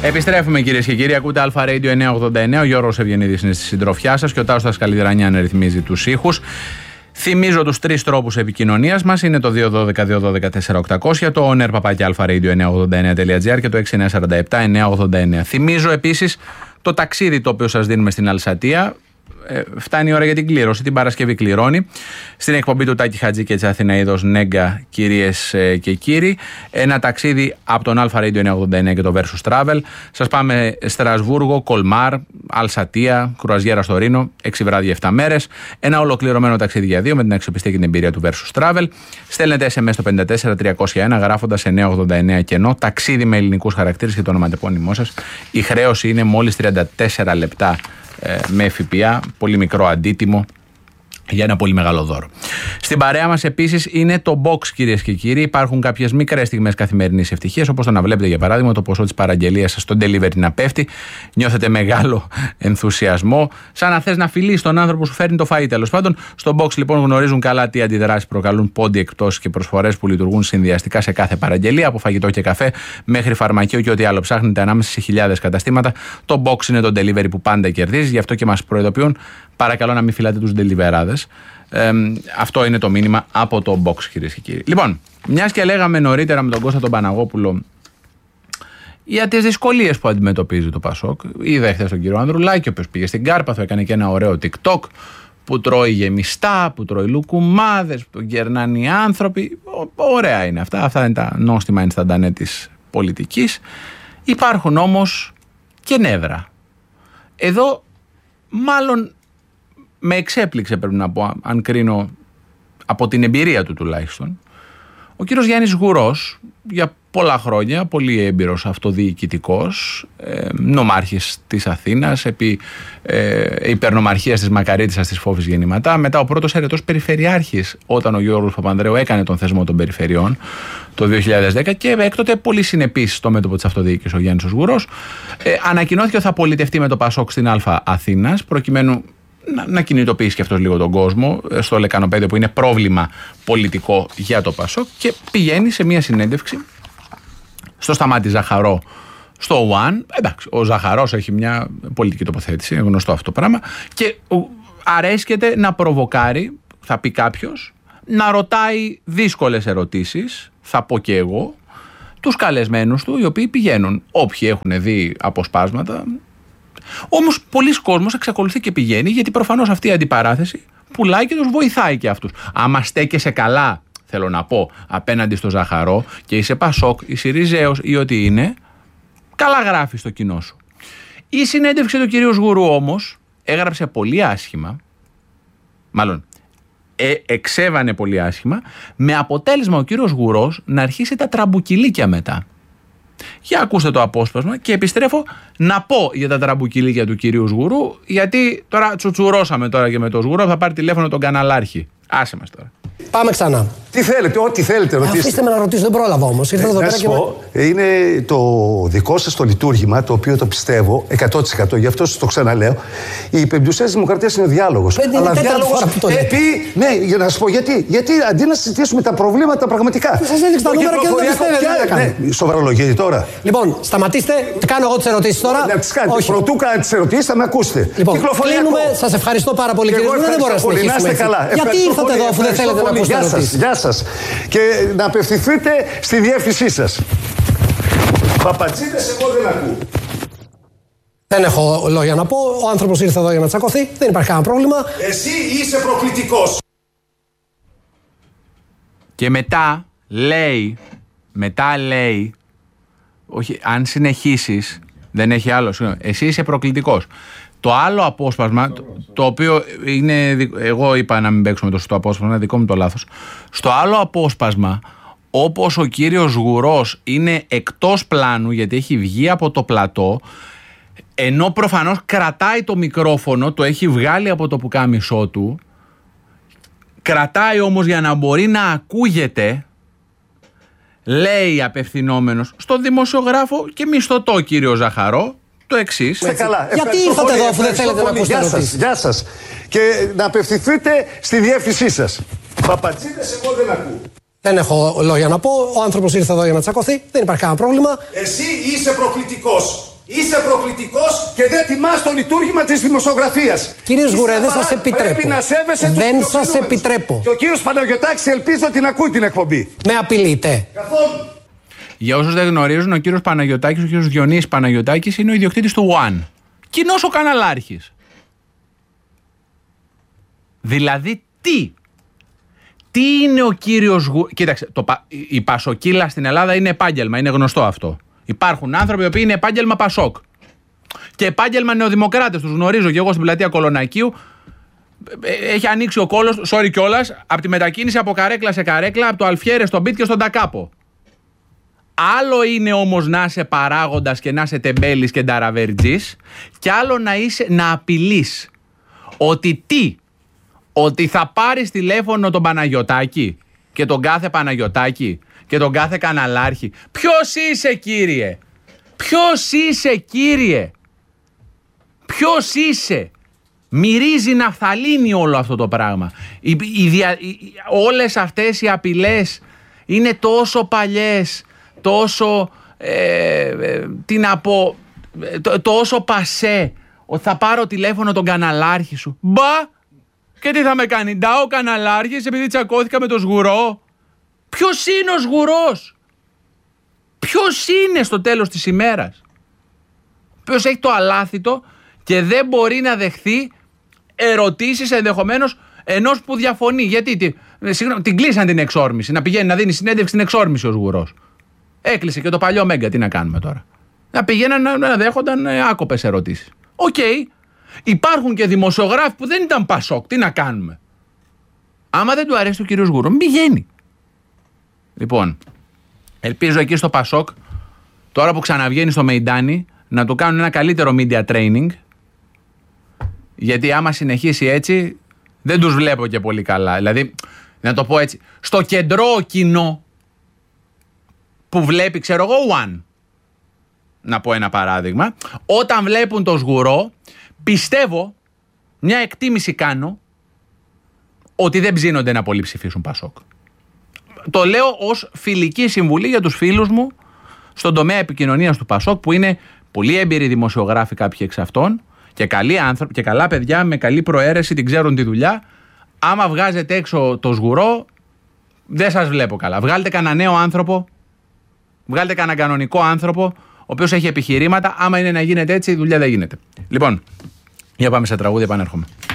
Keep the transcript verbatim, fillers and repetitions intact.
Επιστρέφουμε κυρίες και κύριοι. Ακούτε Αλφα Radio εννιακόσια ογδόντα εννέα. Ο Γιώργος Ευγενίδης είναι στη συντροφιά σας και ο Τάσος Καλλιδρανιάν ρυθμίζει τους ήχους. Θυμίζω τους τρεις τρόπους επικοινωνίας μας. Είναι το δύο ένα δύο δύο ένα δύο τέσσερα οκτακόσια, το on air παπάκια αλφα radio εννιακόσια ογδόντα εννέα τελεία τζι άρ και το έξι εννιά τέσσερα επτά εννιακόσια ογδόντα εννέα. Θυμίζω επίσης το ταξίδι το οποίο σας δίνουμε στην Αλσατία. Ε, φτάνει η ώρα για την κλήρωση. Την Παρασκευή κληρώνει στην εκπομπή του Τάκη Χατζή και της Αθηναίδος Νέγκα, κυρίες ε, και κύριοι. Ένα ταξίδι από τον Αλφα Radio εννιακόσια ογδόντα εννέα και το Versus Travel. Σας πάμε Στρασβούργο, Κολμάρ, Αλσατία, κρουαζιέρα στο Ρήνο, έξι βράδια, επτά μέρες. Ένα ολοκληρωμένο ταξίδι για δύο με την αξιοπιστία και την εμπειρία του Versus Travel. Στέλνετε ες εμ ες στο πέντε τέσσερα τριακόσια ένα γράφοντας εννιακόσια ογδόντα εννέα κενό. Ταξίδι με ελληνικούς χαρακτήρες και το ονοματεπώνυμό σας. Η χρέωση είναι μόλις τριάντα τέσσερα λεπτά. Με ΦΠΑ, πολύ μικρό αντίτιμο για ένα πολύ μεγάλο δώρο. Στην παρέα μας επίσης είναι το box, κυρίες και κύριοι. Υπάρχουν κάποιες μικρές στιγμές καθημερινής ευτυχίας, όπως το να βλέπετε για παράδειγμα το ποσό της παραγγελίας σας στο delivery να πέφτει. Νιώθετε μεγάλο ενθουσιασμό, σαν να θες να φιλείς τον άνθρωπο που σου φέρνει το φαΐ. Τέλος πάντων, στο box λοιπόν γνωρίζουν καλά τι αντιδράσεις προκαλούν πόντι, εκπτώσεις και προσφορές που λειτουργούν συνδυαστικά σε κάθε παραγγελία, από φαγητό και καφέ μέχρι φαρμακείο και ό,τι άλλο ψάχνετε ανάμεσα σε χιλιάδες καταστήματα. Το box είναι το delivery που πάντα κερδίζει, γι' αυτό και μας προειδοποιούν. Παρακαλώ να μην φυλάτε τους deliverάδες. Ε, αυτό είναι το μήνυμα από το box, κυρίες και κύριοι. Λοιπόν, μιας και λέγαμε νωρίτερα με τον Κώστα τον Παναγόπουλο για τις δυσκολίες που αντιμετωπίζει το Πασόκ. Είδα χθες τον κύριο Ανδρουλάκη, ο οποίος πήγε στην Κάρπαθο, έκανε και ένα ωραίο TikTok που τρώει γεμιστά, που τρώει λουκουμάδες, που τον κερνάνε οι άνθρωποι. Ωραία είναι αυτά. Αυτά είναι τα νόστιμα ενσταντανέ της πολιτικής. Υπάρχουν όμως και νεύρα. Εδώ μάλλον με εξέπληξε, πρέπει να πω, αν κρίνω από την εμπειρία του τουλάχιστον, ο κύριος Γιάννης Γουρός, για πολλά χρόνια, πολύ έμπειρος αυτοδιοικητικός, ε, νομάρχης της Αθήνας, επί ε, υπερνομαρχίας της Μακαρίτισσας της Φόβης γεννηματά, μετά ο πρώτος αιρετός περιφερειάρχης όταν ο Γιώργος Παπανδρέου έκανε τον θεσμό των περιφερειών το δύο χιλιάδες δέκα και έκτοτε πολύ συνεπής στο μέτωπο της αυτοδιοίκησης ο Γιάννης Γουρός, ε, ανακοινώθηκε ότι θα πολιτευτεί με το Πασόκ στην Α Αθήνας, προκειμένου να, να κινητοποιήσει και αυτός λίγο τον κόσμο στο λεκανοπέδιο που είναι πρόβλημα πολιτικό για το Πασόκ, και πηγαίνει σε μια συνέντευξη στο Σταμάτη Ζαχαρό στο One. Εντάξει, ο Ζαχαρός έχει μια πολιτική τοποθέτηση, είναι γνωστό αυτό το πράγμα, και αρέσκεται να προβοκάρει, θα πει κάποιος, να ρωτάει δύσκολες ερωτήσεις, θα πω και εγώ, τους καλεσμένους του, οι οποίοι πηγαίνουν. Όποιοι έχουν δει αποσπάσματα. Όμως πολλοί κόσμος εξακολουθεί και πηγαίνει, γιατί προφανώς αυτή η αντιπαράθεση πουλάει και τους βοηθάει και αυτούς. Άμα στέκεσαι καλά, θέλω να πω, απέναντι στο Ζαχαρό και είσαι Πασόκ ή Συριζέος ή ό,τι είναι, καλά γράφει στο κοινό σου. Η συνέντευξη του κυρίου Σγουρού όμως έγραψε πολύ άσχημα, μάλλον ε, εξέβανε πολύ άσχημα, με αποτέλεσμα ο κύριος Γουρός να αρχίσει τα τραμπουκιλίκια μετά. Για ακούστε το απόσπασμα και επιστρέφω να πω για τα τραμπουκιλίκια του κυρίου Σγουρού, γιατί τώρα τσουτσουρώσαμε τώρα και με τον Σγουρό, θα πάρει τηλέφωνο τον καναλάρχη. Άσε μας τώρα. Πάμε ξανά. Τι θέλετε, ό,τι θέλετε ρωτήστε. Αφήστε με να ρωτήσω, δεν πρόλαβα όμως. Ήρθα εδώ πέρα και με... Είναι το δικό σας το λειτουργήμα, το οποίο το πιστεύω εκατό τοις εκατό, γι' αυτό σας το ξαναλέω. Η πεμπτουσία της δημοκρατίας είναι ο διάλογος. Πέντε είναι τέταρτη φορά που το λέτε. Επί, ναι, για να σας πω γιατί. Γιατί αντί να συζητήσουμε τα προβλήματα πραγματικά. Σας έδειξα τα νούμερα και δεν τα πιστεύετε. Ναι, σοβαρολογείτε τώρα. Λοιπόν, σταματήστε, κάνω εγώ τις ερωτήσεις τώρα. Να τις κάνετε. Πρωτού κάνετε τις ερωτήσεις, θα με ακούσετε. Λοιπόν, κλείνουμε. Σας ευχαριστώ πάρα πολύ, κύριε Σγουρού. Δεν μπορώ να συνεχίσουμε έτσι. Γιατί ήρθατε εδώ αφού δεν θέλετε να ακούσετε ερωτήσεις? Γεια σας. Και να απευθυνθείτε στη διεύθυνσή σας. Παπατσίδες, εγώ δεν ακούω. Δεν έχω λόγια να πω. Ο άνθρωπος ήρθε εδώ για να τσακωθεί. Δεν υπάρχει κανένα πρόβλημα. Εσύ είσαι προκλητικός. Και μετά λέει, μετά λέει, όχι, αν συνεχίσεις, δεν έχει άλλο, συγγνώμη, εσύ είσαι προκλητικός. Το άλλο απόσπασμα, το, το οποίο είναι, εγώ είπα να μην παίξουμε το σωστό απόσπασμα, είναι δικό μου το λάθος. Στο άλλο απόσπασμα, όπως ο κύριος Γουρός είναι εκτός πλάνου, γιατί έχει βγει από το πλατό, ενώ προφανώς κρατάει το μικρόφωνο, το έχει βγάλει από το πουκάμισό του, κρατάει όμως για να μπορεί να ακούγεται, λέει απευθυνόμενος στον δημοσιογράφο και μισθωτό κύριο Ζαχαρό, το εξής. Γιατί ήρθατε εδώ αφού δεν θέλετε να ακούσετε ερωτήσεις? Γεια σας. Και να απευθυνθείτε στη διεύθυνσή σας. Παπατσίδες, εγώ δεν ακούω. Δεν έχω λόγια να πω. Ο άνθρωπος ήρθε εδώ για να τσακωθεί. Δεν υπάρχει κανένα πρόβλημα. Εσύ είσαι προκλητικός. Είσαι προκλητικός και δεν τιμάς το λειτουργήμα της δημοσιογραφίας. Κύριε Σγουρέ, δεν σας επιτρέπω. Να δεν σας επιτρέπω. Και ο κύριος Παναγιωτάκης ελπίζω ότι να ακούει την εκπομπή. Με απειλείτε. Καθόλου. Για όσους δεν γνωρίζουν, ο κύριος Παναγιωτάκης, ο κύριος Διονύσης Παναγιωτάκης είναι ο ιδιοκτήτης του One. Κοινός ο καναλάρχης. Δηλαδή τι. Τι είναι ο κύριος Γου... Κοίταξε, το, η πασοκύλα στην Ελλάδα είναι επάγγελμα, είναι γνωστό αυτό. Υπάρχουν άνθρωποι οι οποίοι είναι επάγγελμα Πασόκ. Και επάγγελμα νεοδημοκράτες, τους γνωρίζω και εγώ στην πλατεία Κολονακίου. Έχει ανοίξει ο κόλος, sorry κιόλας, από τη μετακίνηση από καρέκλα σε καρέκλα, από το Αλφιέρε στον Μπιτ και στον Τακάπο. Άλλο είναι όμως να είσαι παράγοντας και να είσαι τεμπέλης και νταραβερτζής, και άλλο να, είσαι, να απειλείς ότι τι, ότι θα πάρεις τηλέφωνο τον Παναγιωτάκη και τον κάθε Παναγιωτάκη και τον κάθε καναλάρχη. Ποιος είσαι κύριε, ποιος είσαι κύριε, ποιος είσαι. Μυρίζει ναφθαλίνη όλο αυτό το πράγμα. Οι, οι δια, οι, όλες αυτές οι απειλές είναι τόσο παλιές, τόσο, ε, ε, τι να πω, ε, τόσο πασέ, ότι θα πάρω τηλέφωνο τον καναλάρχη σου. Μπα! Και τι θα με κάνει, ντά ο καναλάρχης επειδή τσακώθηκα με τον Σγουρό. Ποιος είναι ο Σγουρός? Ποιος είναι στο τέλος της ημέρας? Ποιος έχει το αλάθητο και δεν μπορεί να δεχθεί ερωτήσεις ενδεχομένως ενός που διαφωνεί. Γιατί τι, συγγνώμη, την κλείσαν την εξόρμηση, να πηγαίνει να δίνει συνέντευξη στην εξόρμηση ο Σγουρός. Έκλεισε και το παλιό Μέγκα, τι να κάνουμε τώρα? Να πηγαίναν να, να δέχονταν άκοπες ερωτήσεις. Οκ. Okay. Υπάρχουν και δημοσιογράφοι που δεν ήταν Πασόκ, τι να κάνουμε? Άμα δεν του αρέσει ο κύριος Σγουρό, μην πηγαίνει. Λοιπόν, ελπίζω εκεί στο Πασόκ, τώρα που ξαναβγαίνει στο Μεϊντάνι, να του κάνουν ένα καλύτερο media training. Γιατί άμα συνεχίσει έτσι, δεν τους βλέπω και πολύ καλά. Δηλαδή, να το πω έτσι, στο κεντρό κοινό που βλέπει, ξέρω εγώ, One, να πω ένα παράδειγμα, όταν βλέπουν το Σγουρό, πιστεύω, μια εκτίμηση κάνω, ότι δεν ψήνονται να πολύ ψηφίσουν Πασόκ. Το λέω ως φιλική συμβουλή για τους φίλους μου στον τομέα επικοινωνίας του Πασόκ, που είναι πολύ έμπειροι δημοσιογράφοι κάποιοι εξ αυτών και καλοί άνθρωποι και καλά παιδιά με καλή προαίρεση, την ξέρουν τη δουλειά. Άμα βγάζετε έξω το Σγουρό, δεν σας βλέπω καλά. Βγάλτε κανένα νέο άνθρωπο, βγάλτε κανένα κανονικό άνθρωπο, ο οποίος έχει επιχειρήματα. Άμα είναι να γίνεται έτσι, η δουλειά δεν γίνεται. Λοιπόν, για πάμε σε τραγούδι, επανέρχομαι.